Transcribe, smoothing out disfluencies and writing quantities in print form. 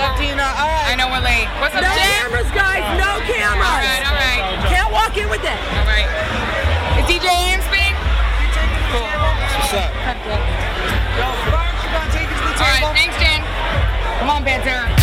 Tina. All right. I know we're late. What's up, No Jen? cameras, guys. No cameras. All right. Can't walk in with that. All right. Is DJ Am speaking? Cool. What's up? All right, thanks, Jen. Come on, Pantera.